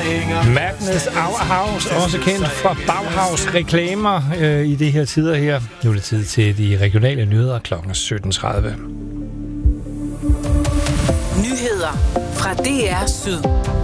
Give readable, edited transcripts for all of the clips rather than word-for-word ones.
Madness House, også kendt fra Bauhaus-reklamer i de her tider her. Nu er det tid til de regionale nyheder kl. 17.30. Nyheder fra DR Syd.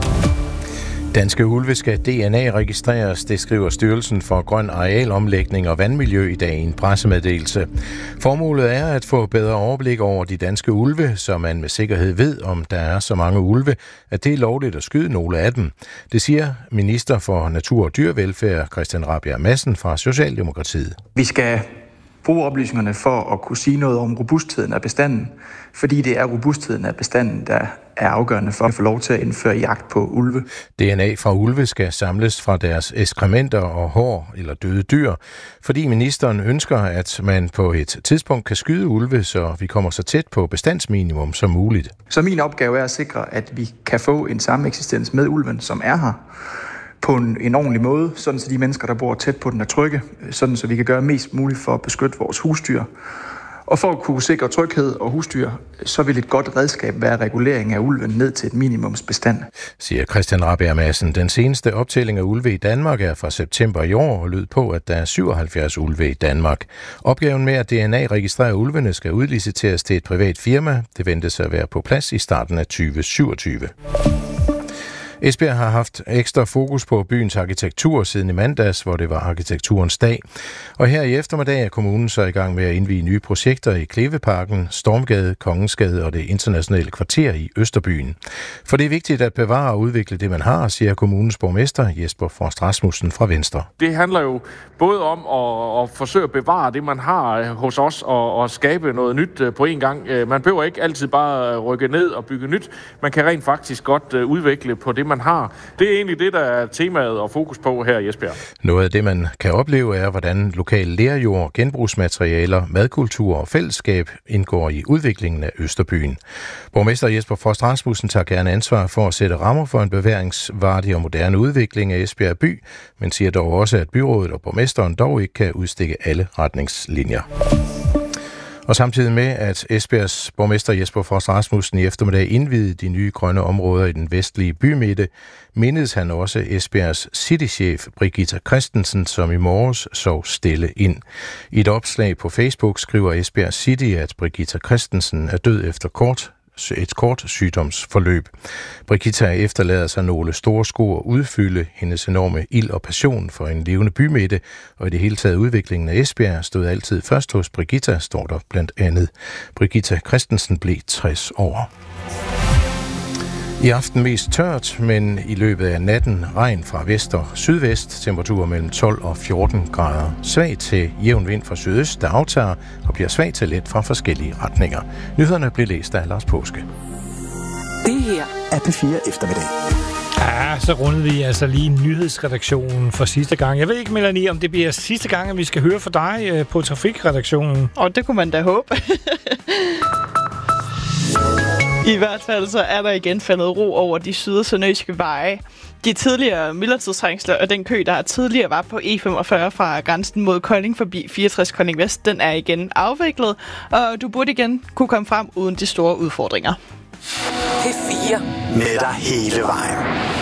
Danske ulve skal DNA-registreres, det skriver Styrelsen for Grøn Arealomlægning og Vandmiljø i dag i en pressemeddelelse. Formålet er at få bedre overblik over de danske ulve, så man med sikkerhed ved, om der er så mange ulve, at det er lovligt at skyde nogle af dem. Det siger minister for Natur- og Dyrevelfærd Christian Rabjerg Madsen fra Socialdemokratiet. Vi skal bruge oplysningerne for at kunne sige noget om robustheden af bestanden, fordi det er robustheden af bestanden, der er afgørende for at få lov til at indføre jagt på ulve. DNA fra ulve skal samles fra deres ekskrementer og hår eller døde dyr, fordi ministeren ønsker, at man på et tidspunkt kan skyde ulve, så vi kommer så tæt på bestandsminimum som muligt. Så min opgave er at sikre, at vi kan få en sameksistens med ulven, som er her, på en ordentlig måde, sådan så de mennesker, der bor tæt på den, er trygge, sådan så vi kan gøre mest muligt for at beskytte vores husdyr. Og for at kunne sikre tryghed og husdyr, så vil et godt redskab være regulering af ulven ned til et minimumsbestand. Siger Christian Rabjerg Madsen. Den seneste optælling af ulve i Danmark er fra september i år og lød på, at der er 77 ulve i Danmark. Opgaven med at DNA-registrere ulvene skal udliciteres til et privat firma. Det ventes at være på plads i starten af 2027. Esbjerg har haft ekstra fokus på byens arkitektur siden i mandags, hvor det var arkitekturens dag. Og her i eftermiddag er kommunen så i gang med at indvie nye projekter i Kleveparken, Stormgade, Kongensgade og det internationale kvarter i Østerbyen. For det er vigtigt at bevare og udvikle det, man har, siger kommunens borgmester Jesper Frost Rasmussen fra Venstre. Det handler jo både om at forsøge at bevare det, man har hos os, og skabe noget nyt på en gang. Man behøver ikke altid bare rykke ned og bygge nyt. Man kan rent faktisk godt udvikle på det, man har. Det er egentlig det, der er temaet og fokus på her i Esbjerg. Noget af det, man kan opleve, er, hvordan lokal lerjord, genbrugsmaterialer, madkultur og fællesskab indgår i udviklingen af Østerbyen. Borgmester Jesper Frost Rasmussen tager gerne ansvar for at sætte rammer for en bevaringsværdig og moderne udvikling af Esbjerg by, men siger dog også, at byrådet og borgmesteren dog ikke kan udstikke alle retningslinjer. Og samtidig med, at Esbjergs borgmester Jesper Frost Rasmussen i eftermiddag indviede de nye grønne områder i den vestlige bymidte, mindedes han også Esbjergs citychef Brigitte Christensen, som i morges sov stille ind. I et opslag på Facebook skriver Esbjerg City, at Brigitte Christensen er død efter et kort sygdomsforløb. Brigitte efterlader sig nogle store sko at udfylde hendes enorme ild og passion for en levende bymidte, og i det hele taget udviklingen af Esbjerg stod altid først hos Brigitte, står der blandt andet. Brigitte Christensen blev 60 år. I aften mest tørt, men i løbet af natten regn fra vest og sydvest, temperaturer mellem 12 og 14 grader. Svag til jævn vind fra sydøst, der aftager og bliver svag til let fra forskellige retninger. Nyhederne bliver læst af Lars Påske. Det her er P4 eftermiddag. Ja, så rundede vi altså lige nyhedsredaktionen for sidste gang. Jeg ved ikke, Melanie, om det bliver sidste gang, at vi skal høre fra dig på trafikredaktionen. Og det kunne man da håbe. I hvert fald så er der igen faldet ro over de syd- og sønderjyske veje. De tidligere myldretidstrængsler og den kø, der tidligere var på E45 fra grænsen mod Kolding forbi 64 Kolding Vest, den er igen afviklet, og du burde igen kunne komme frem uden de store udfordringer. P4 med dig hele vejen.